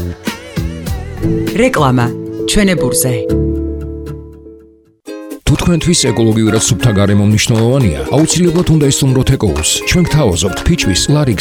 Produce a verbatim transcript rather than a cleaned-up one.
რეკლამა ჩვენებურზე. თუ თქვენთვის ეკოლოგიურად სუფთა გარემო მნიშვნელოვანია, აუცილებლად უნდა ისტუმროთ ეკოუს. ჩვენ გთავაზობთ ფიჩვის, ლარიქს